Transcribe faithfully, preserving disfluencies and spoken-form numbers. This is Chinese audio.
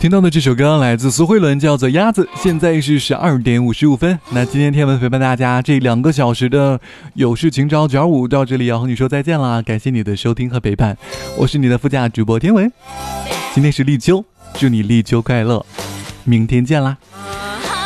听到的这首歌来自苏慧伦，叫做鸭子。现在是十二点五十五分。那今天天文陪伴大家这两个小时的有事情找九二五到这里要和你说再见啦，感谢你的收听和陪伴，我是你的副驾主播天文。今天是立秋，祝你立秋快乐，明天见啦。